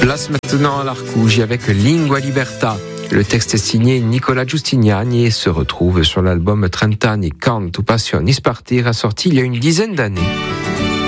Place maintenant à l'Arcouge avec Lingua Liberta. Le texte est signé Nicola Giustiniani et se retrouve sur l'album Trent'anni canto passioni spartire, sorti il y a une dizaine d'années.